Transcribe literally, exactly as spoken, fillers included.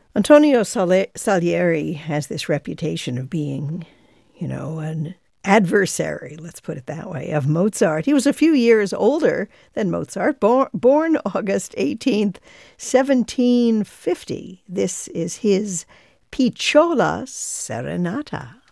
Antonio Sali- Salieri has this reputation of being, you know, an adversary, let's put it that way, of Mozart. He was a few years older than Mozart, born, born August eighteenth, seventeen fifty. This is his Picciola Serenata.